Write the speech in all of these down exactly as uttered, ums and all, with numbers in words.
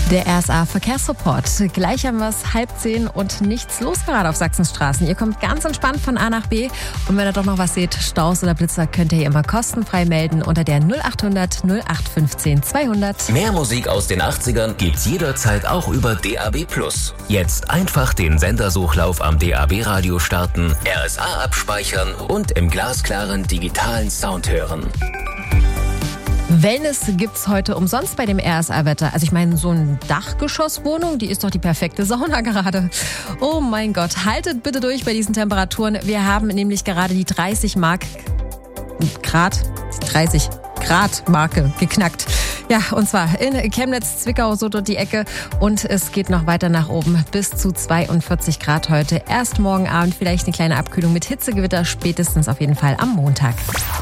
Der R S A-Verkehrsreport. Gleich haben wir es halb zehn und nichts los gerade auf Sachsens Straßen. Ihr kommt ganz entspannt von A nach B. Und wenn ihr doch noch was seht, Staus oder Blitzer, könnt ihr immer kostenfrei melden unter der null acht hundert null acht fünfzehn zweihundert. Mehr Musik aus den achtzigern gibt's jederzeit auch über D A B plus. Jetzt einfach den Sendersuchlauf am D A B-Radio starten, R S A abspeichern und im glasklaren digitalen Sound hören. Wellness gibt's heute umsonst bei dem R S A-Wetter. Also ich meine, so eine Dachgeschosswohnung, die ist doch die perfekte Sauna gerade. Oh mein Gott, haltet bitte durch bei diesen Temperaturen. Wir haben nämlich gerade die dreißig Mark Grad, dreißig Grad Marke geknackt. Ja, und zwar in Chemnitz, Zwickau, so dort die Ecke. Und es geht noch weiter nach oben bis zu zweiundvierzig Grad heute. Erst morgen Abend vielleicht eine kleine Abkühlung mit Hitzegewitter, spätestens auf jeden Fall am Montag.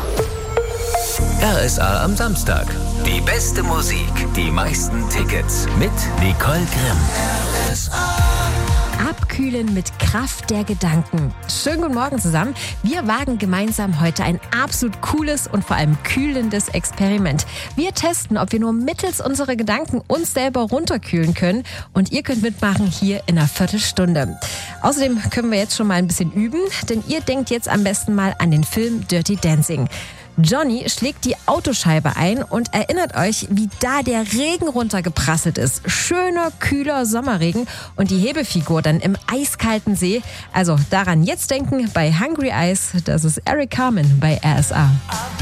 R S A am Samstag. Die beste Musik, die meisten Tickets mit Nicole Grimm. R S A. Abkühlen mit Kraft der Gedanken. Schönen guten Morgen zusammen. Wir wagen gemeinsam heute ein absolut cooles und vor allem kühlendes Experiment. Wir testen, ob wir nur mittels unserer Gedanken uns selber runterkühlen können. Und ihr könnt mitmachen hier in einer Viertelstunde. Außerdem können wir jetzt schon mal ein bisschen üben, denn ihr denkt jetzt am besten mal an den Film Dirty Dancing. Johnny schlägt die Autoscheibe ein und erinnert euch, wie da der Regen runtergeprasselt ist. Schöner, kühler Sommerregen und die Hebefigur dann im eiskalten See. Also daran jetzt denken bei Hungry Eyes. Das ist Eric Carmen bei R S A.